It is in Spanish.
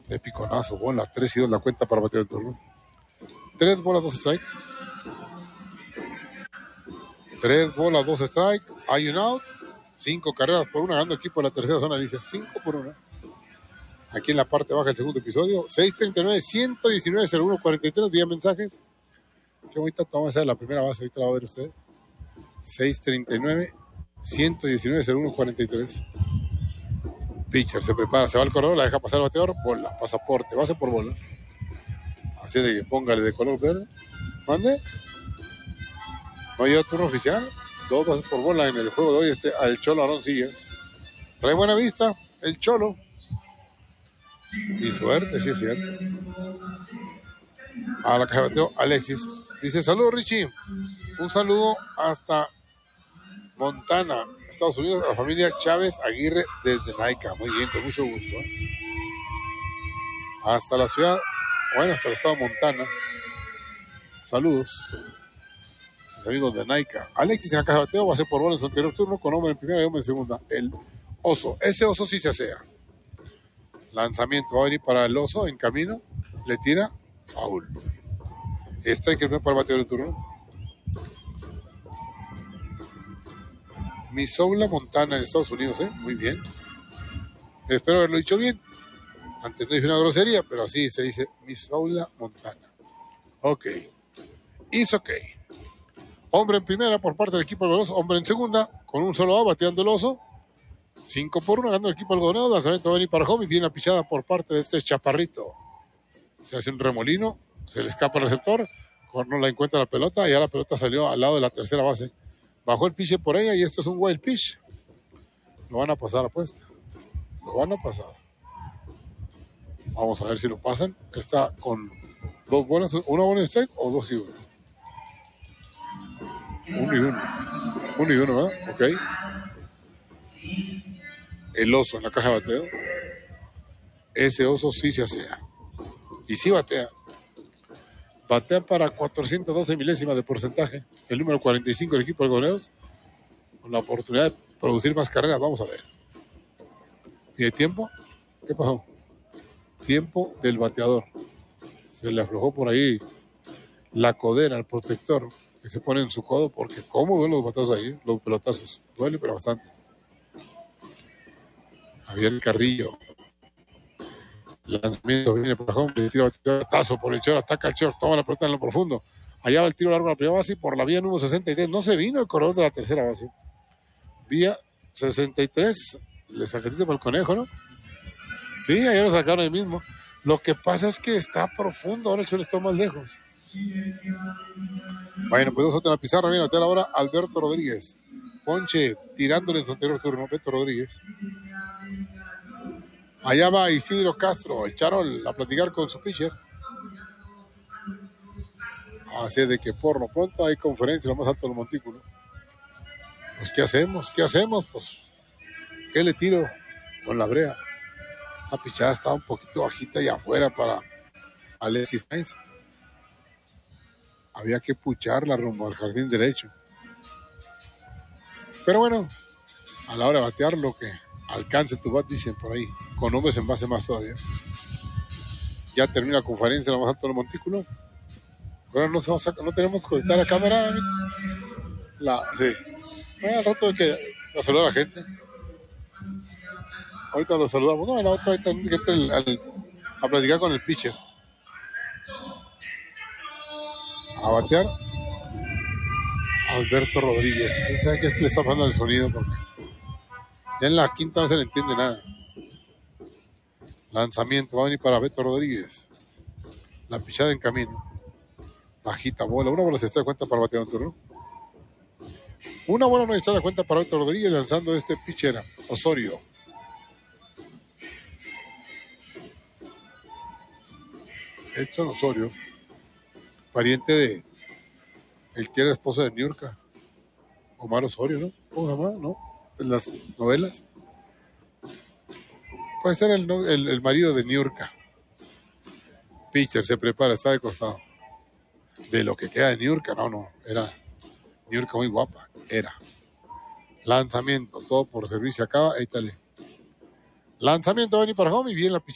De piconazo, bola. 3-2 la cuenta para batear el turno. 3 bolas, 2 strike. 3 bolas, 2 strike. Hay un out. 5 carreras por 1, ganando el equipo de la tercera zona. Dice 5 por 1. Aquí en la parte baja del segundo episodio. 639-119-0143 vía mensajes. Qué bonita toma esa de la primera base. Ahorita la va a ver usted. 639-119-0143. Pitcher se prepara, se va al corredor, la deja pasar el bateador. Bola, pasaporte, base por bola. Así de que póngale de color verde. Mande. No hay turno oficial. 2 bases por bola en el juego de hoy. Al Cholo Aarón sigue. Trae buena vista el Cholo. Y suerte, sí es cierto. A la caja de bateo, Alexis. Dice, saludos Richie. Un saludo hasta Montana, Estados Unidos, a la familia Chávez Aguirre desde Naica. Muy bien, con mucho gusto. Hasta la ciudad, hasta el estado de Montana. Saludos. Los amigos de Naica. Alexis en la caja de bateo, va a ser por bola en su anterior turno, con hombre en primera y hombre en segunda. El oso. Ese oso sí se asea. Lanzamiento va a venir para el oso en camino. Le tira. Foul. Esta hay que ver para el bateador de turno. Missoula, Montana, en Estados Unidos, Muy bien. Espero haberlo dicho bien. Antes no dije una grosería, pero así se dice Missoula, Montana. Ok. It's ok. Hombre en primera por parte del equipo algodonoso. Hombre en segunda, con un solo out, bateando el oso. 5 por 1, ganando el equipo algodonado. Lanzamiento va a venir para home y viene la pichada por parte de este chaparrito. Se hace un remolino, se le escapa el receptor, no la encuentra la pelota y ya la pelota salió al lado de la tercera base. Bajó el pitch por ella y esto es un wild pitch. Lo van a pasar, apuesta. Lo van a pasar. Vamos a ver si lo pasan. Está con 2 bolas, una bola en strike o 2 y 1. 1 y 1, ¿verdad? Ok. El oso en la caja de bateo. Ese oso sí se asea. Y sí batea. Batea para 412 milésimas de porcentaje. El número 45 del equipo de Algodoneros. Con la oportunidad de producir más carreras. Vamos a ver. ¿Y de tiempo? ¿Qué pasó? Tiempo del bateador. Se le aflojó por ahí la codera al protector que se pone en su codo porque cómo duelen los batazos ahí, los pelotazos. Duele, pero bastante. Javier Carrillo. Lanzamiento viene por home, le tira batazo por el short, ataca el short, toma la pelota en lo profundo. Allá va el tiro largo a la primera base y por la vía número 63. No se vino el corredor de la tercera base. Vía 63. Le sacaste para el conejo, ¿no? Sí, ayer lo sacaron ahí mismo. Lo que pasa es que está profundo, ahora el short está más lejos. Bueno, pues 2 en la pizarra. Viene a batear ahora Alberto Rodríguez. Ponche tirándole en su anterior turno. Beto Rodríguez. Allá va Isidro Castro, el Charol, a platicar con su pitcher. Así es de que por lo pronto hay conferencia lo más alto del montículo. Pues, ¿qué hacemos? Pues, ¿qué le tiro con la brea? La pichada está un poquito bajita y afuera para Alexis Sainz. Había que pucharla rumbo al jardín derecho. Pero bueno, a la hora de batear lo que alcance tu bat, dicen por ahí. Con hombres en base más todavía. Ya termina la conferencia lo más alto del montículo. Ahora no tenemos que conectar la cámara. Sí. Al rato hay que saludar a la gente. Ahorita lo saludamos. No, la otra ahorita que entre a platicar con el pitcher. A batear Alberto Rodríguez. ¿Quién sabe qué es que le está pasando el sonido? Porque ya en la quinta no se le entiende nada. Lanzamiento va a venir para Beto Rodríguez. La pichada en camino. Bajita bola. Una bola se está de cuenta para batear un turno. Una bola no está de cuenta para Beto Rodríguez lanzando este pitcher Osorio. Edson Osorio. Pariente de el que era esposo de Niurka. Omar Osorio, ¿no? ¿Cómo se llama? ¿No? En las novelas. Puede ser el marido de Niurka. Pitcher se prepara, está de costado. De lo que queda de Niurka, no. Era Niurka muy guapa. Era. Lanzamiento, todo por servicio. Acaba, ahí está. Lanzamiento va a venir para home y viene la